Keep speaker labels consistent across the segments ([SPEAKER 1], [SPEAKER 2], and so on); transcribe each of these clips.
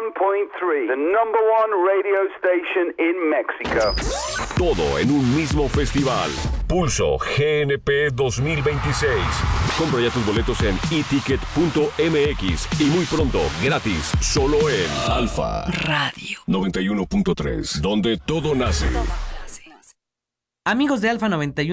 [SPEAKER 1] 91.3, the number one radio station in Mexico.
[SPEAKER 2] Todo en un mismo festival. Pulso GNP 2026. Compra ya tus boletos en eticket.mx y muy pronto, gratis, solo en Alfa
[SPEAKER 3] Radio
[SPEAKER 2] 91.3, donde todo nace.
[SPEAKER 4] Amigos de Alfa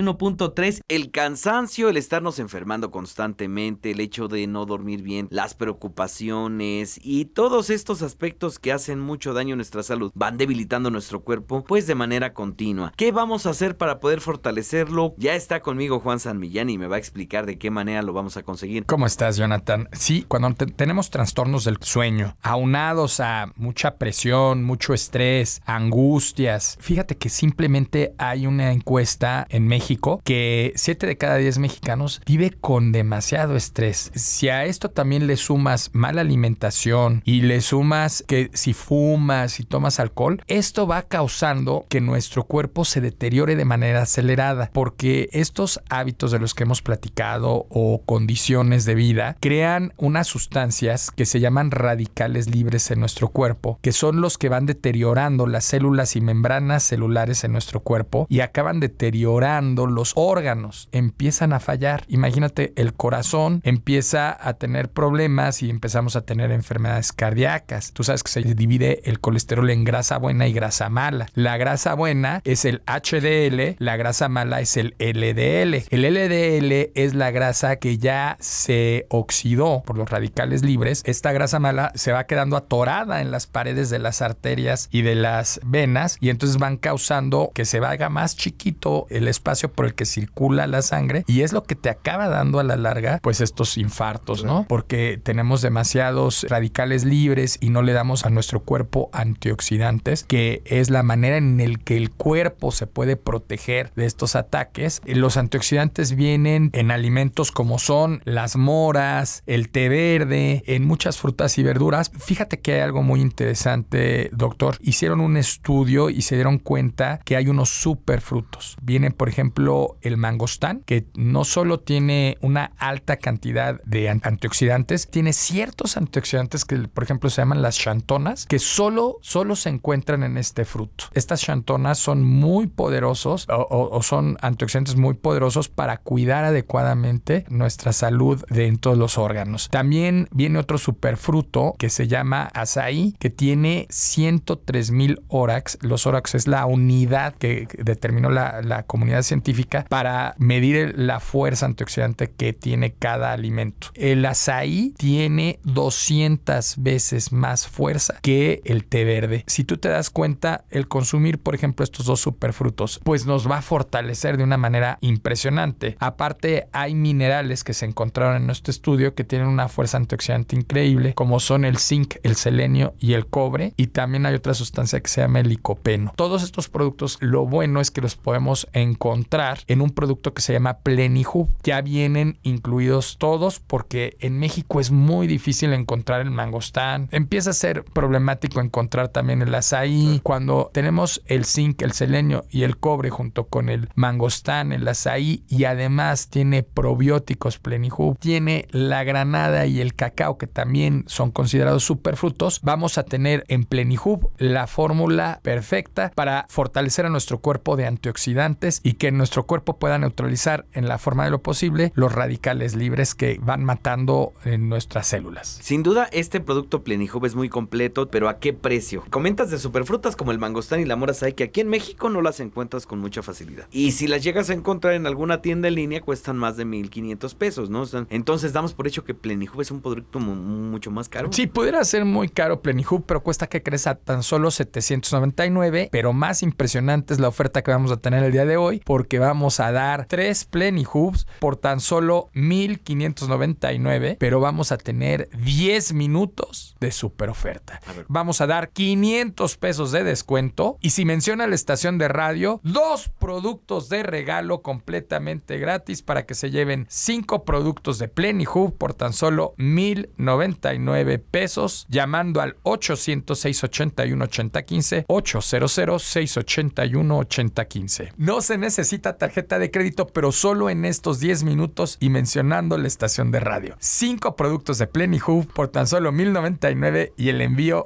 [SPEAKER 4] 91.3, el cansancio, el estarnos enfermando constantemente, el hecho de no dormir bien, las preocupaciones y todos estos aspectos que hacen mucho daño a nuestra salud van debilitando nuestro cuerpo pues de manera continua. ¿Qué vamos a hacer para poder fortalecerlo? Ya está conmigo Juan San Millán y me va a explicar de qué manera lo vamos a conseguir.
[SPEAKER 5] ¿Cómo estás, Jonathan? Sí, cuando tenemos trastornos del sueño, aunados a mucha presión, mucho estrés, angustias, fíjate que simplemente hay una encuesta en México que 7 de cada 10 mexicanos vive con demasiado estrés. Si a esto también le sumas mala alimentación y le sumas que si fumas y tomas alcohol, esto va causando que nuestro cuerpo se deteriore de manera acelerada, porque estos hábitos de los que hemos platicado o condiciones de vida crean unas sustancias que se llaman radicales libres en nuestro cuerpo, que son los que van deteriorando las células y membranas celulares en nuestro cuerpo y acaban deteriorando los órganos, empiezan a fallar. Imagínate, el corazón empieza a tener problemas y empezamos a tener enfermedades cardíacas. Tú sabes que se divide el colesterol en grasa buena y grasa mala. La grasa buena es el HDL, la grasa mala es el LDL. El LDL es la grasa que ya se oxidó por los radicales libres. Esta grasa mala se va quedando atorada en las paredes de las arterias y de las venas y entonces van causando que se haga más chiquito el espacio por el que circula la sangre y es lo que te acaba dando a la larga pues estos infartos, ¿no? Porque tenemos demasiados radicales libres y no le damos a nuestro cuerpo antioxidantes, que es la manera en el que el cuerpo se puede proteger de estos ataques. Los antioxidantes vienen en alimentos como son las moras, el té verde, en muchas frutas y verduras. Fíjate que hay algo muy interesante, doctor. Hicieron un estudio y se dieron cuenta que hay unos superfrutos. Viene, por ejemplo, el mangostán, que no solo tiene una alta cantidad de antioxidantes, tiene ciertos antioxidantes que, por ejemplo, se llaman las xantonas, que solo se encuentran en este fruto. Estas xantonas son muy poderosos o son antioxidantes muy poderosos para cuidar adecuadamente nuestra salud en todos los órganos. También viene otro superfruto que se llama azaí, que tiene 103,000 órax. Los órax es la unidad que determinó la comunidad científica para medir la fuerza antioxidante que tiene cada alimento. El azaí tiene 200 veces más fuerza que el té verde. Si tú te das cuenta, el consumir, por ejemplo, estos dos superfrutos, pues nos va a fortalecer de una manera impresionante. Aparte, hay minerales que se encontraron en nuestro estudio que tienen una fuerza antioxidante increíble, como son el zinc, el selenio y el cobre, y también hay otra sustancia que se llama el licopeno. Todos estos productos, lo bueno es que los podemos encontrar en un producto que se llama Plenihub. Ya vienen incluidos todos porque en México es muy difícil encontrar el mangostán. Empieza a ser problemático encontrar también el azaí. Cuando tenemos el zinc, el selenio y el cobre junto con el mangostán, el azaí, y además tiene probióticos Plenihub, tiene la granada y el cacao que también son considerados superfrutos, vamos a tener en Plenihub la fórmula perfecta para fortalecer a nuestro cuerpo de antioxidantes y que nuestro cuerpo pueda neutralizar en la forma de lo posible los radicales libres que van matando en nuestras células.
[SPEAKER 4] Sin duda, este producto Plenihub es muy completo, pero ¿a qué precio? Comentas de superfrutas como el mangostán y la mora azaí, que aquí en México no las encuentras con mucha facilidad. Y si las llegas a encontrar en alguna tienda en línea, cuestan más de 1,500 pesos, ¿no? Entonces damos por hecho que Plenihub es un producto mucho más caro.
[SPEAKER 5] Sí, pudiera ser muy caro Plenihub, pero cuesta, que crees, a tan solo 799, pero más impresionante es la oferta que vamos a tener el día de hoy, porque vamos a dar 3 Plenihubs por tan solo 1,599, pero vamos a tener 10 minutos de super oferta. Vamos a dar 500 pesos de descuento y si menciona la estación de radio, 2 productos de regalo completamente gratis para que se lleven 5 productos de Plenihub por tan solo 1,099 pesos, llamando al 800-681-8015, 800-681-8015. No se necesita tarjeta de crédito, pero solo en estos 10 minutos y mencionando la estación de radio. 5 productos de Plenihub por tan solo 1,099 y el envío